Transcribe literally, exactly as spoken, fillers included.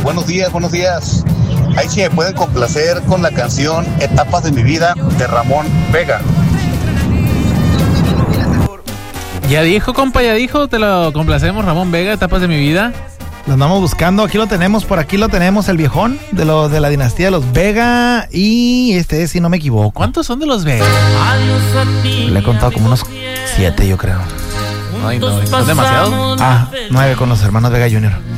Buenos días, buenos días. Ahí sí me pueden complacer con la canción Etapas de mi vida de Ramón Vega. Ya dijo, compa, ya dijo, te lo complacemos, Ramón Vega, Etapas de mi vida. Lo andamos buscando, aquí lo tenemos, por aquí lo tenemos, el viejón de los de la dinastía de los Vega. Y este es, si no me equivoco. ¿Cuántos son de los Vega? Le he contado como unos siete, yo creo. Ay, no, ¿son demasiados? Ah, nueve con los hermanos Vega junior